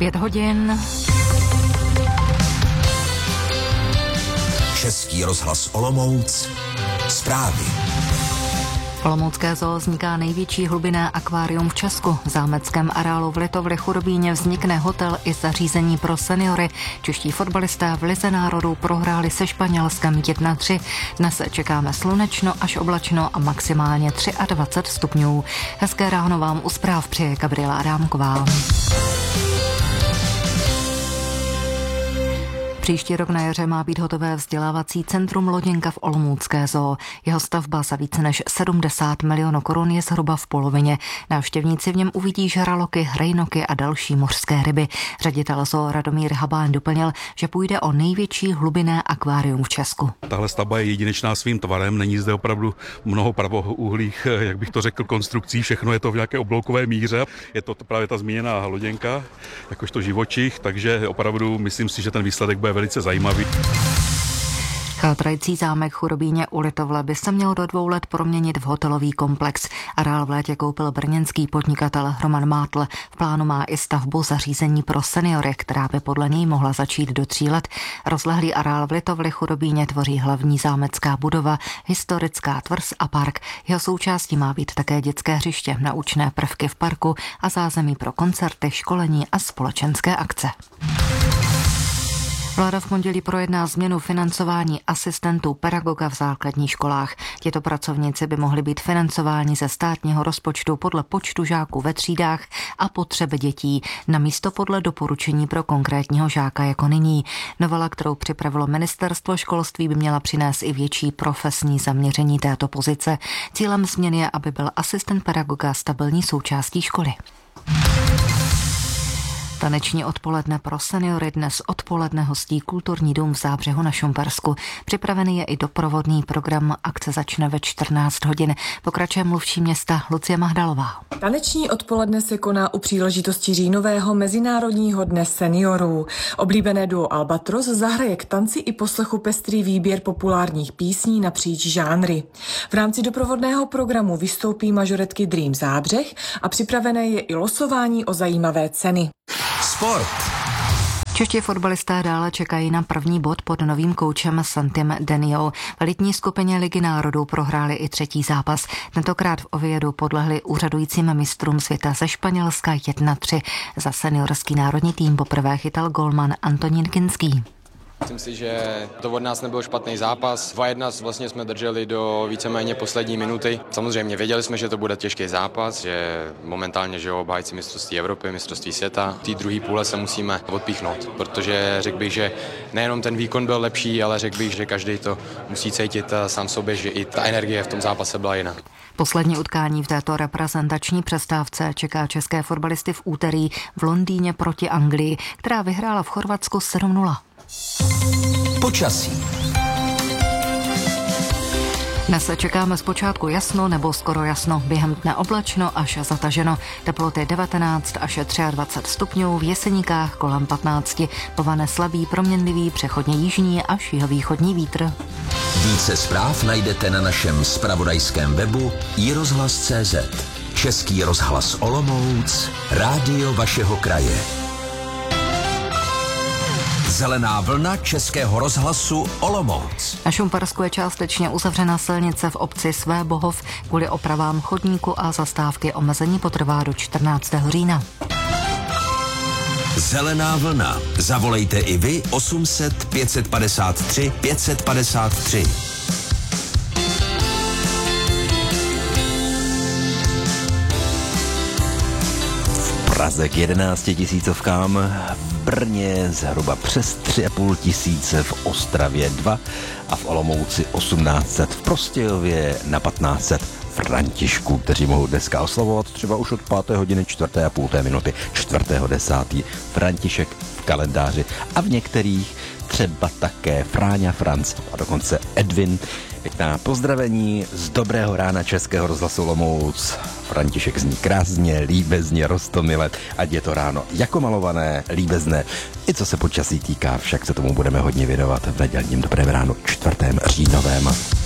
5 hodin. Český rozhlas Olomouc. Zprávy. V olomoucké zoo vzniká největší hlubinné akvárium v Česku. V zámeckém areálu v Litovli Chudobíně vznikne hotel i zařízení pro seniory. Čeští fotbalisté v Lize národů prohráli se Španělskem 1-3. Dnes čekáme slunečno až oblačno a maximálně 23 stupňů. Hezké ráno vám u zpráv přeje Gabriela Adámková. Příští rok na jaře má být hotové vzdělávací centrum Loděnka v olomoucké zoo. Jeho stavba za více než 70 milionů korun je zhruba v polovině. Návštěvníci v něm uvidí žraloky, hrejnoky a další mořské ryby. Ředitel zoo Radomír Habán doplnil, že půjde o největší hlubinné akvárium v Česku. Tahle stavba je jedinečná svým tvarem, není zde opravdu mnoho pravoúhlých, jak bych to řekl, konstrukcí, všechno je to v nějaké obloukové míře. Je to právě ta zmíněná Loděnka, jakožto živočich, takže opravdu myslím si, že ten výsledek bude velice zajímavý. Chátrající zámek Chudobíně u Litovle by se měl do 2 let proměnit v hotelový komplex. Areál v létě koupil brněnský podnikatel Roman Mátl. V plánu má i stavbu zařízení pro seniory, která by podle něj mohla začít do 3 let. Rozlehlý areál v Litovli Chudobíně tvoří hlavní zámecká budova, historická tvrz a park. Jeho součástí má být také dětské hřiště, naučné prvky v parku a zázemí pro koncerty, školení a společenské akce. Vláda v pondělí projedná změnu financování asistentů pedagoga v základních školách. Těto pracovníci by mohli být financováni ze státního rozpočtu podle počtu žáků ve třídách a potřeby dětí, namísto podle doporučení pro konkrétního žáka jako nyní. Novela, kterou připravilo ministerstvo školství, by měla přinést i větší profesní zaměření této pozice. Cílem změny je, aby byl asistent pedagoga stabilní součástí školy. Taneční odpoledne pro seniory dnes odpoledne hostí Kulturní dům v Zábřehu na Šumpersku. Připravený je i doprovodný program, akce začne ve 14 hodin. Pokračuje mluvčí města Lucie Mahdalová. Taneční odpoledne se koná u příležitosti říjnového Mezinárodního dne seniorů. Oblíbené duo Albatros zahraje k tanci i poslechu pestrý výběr populárních písní napříč žánry. V rámci doprovodného programu vystoupí majoretky Dream Zábřeh a připravené je i losování o zajímavé ceny. Sport. Čeští fotbalisté dále čekají na první bod pod novým koučem Santim Deniou. V elitní skupině Ligy národů prohráli i 3. zápas. Tentokrát v Oviedu podlehli úřadujícím mistrům světa ze Španělska 1-3. Za seniorský národní tým poprvé chytal gólman Antonín Kinský. Myslím si, že to od nás nebyl špatný zápas. 2-1 vlastně jsme drželi do víceméně poslední minuty. Samozřejmě věděli jsme, že to bude těžký zápas, že momentálně že obhájci mistrovství Evropy, mistrovství světa. V té druhé půle se musíme odpíchnout, protože řekl bych, že nejenom ten výkon byl lepší, ale řekl bych, že každý to musí cítit sám sobě, že i ta energie v tom zápase byla jiná. Poslední utkání v této reprezentační přestávce čeká české fotbalisty v úterý v Londýně proti Anglii, která vyhrála v Chorvatsku 7-0. Počasí. Dnes čekáme zpočátku jasno nebo skoro jasno, během dne oblačno až zataženo. Teploty 19 až 23 stupňů, v Jeseníkách kolem 15. Povane slabý, proměnlivý, přechodně jižní až jihovýchodní vítr. Více zpráv najdete na našem zpravodajském webu iRozhlas.cz. Český rozhlas Olomouc, rádio vašeho kraje. Zelená vlna Českého rozhlasu Olomouc. Na Šumpersku je částečně uzavřena silnice v obci Svébohov kvůli opravám chodníku a zastávky. Omezení potrvá do 14. října. Zelená vlna. Zavolejte i vy 800 553 553. Praze k 11 tisícovkám, v Brně zhruba přes 3,5 tisíce, v Ostravě 2 a v Olomouci 1800, v Prostějově na 1500 Františků, kteří mohou dneska oslavovat třeba už od 5. hodiny 4,5 minuty 4.10. František v kalendáři a v některých třeba také Fráňa Franc a dokonce Edvin. Pěkná pozdravení z dobrého rána Českého rozhlasu Olomouc. František zní krásně, líbezně, roztomile, ať je to ráno jako malované, líbezné. I co se počasí týká, však se tomu budeme hodně věnovat v nedělním dobrém ránu 4. říjnovém.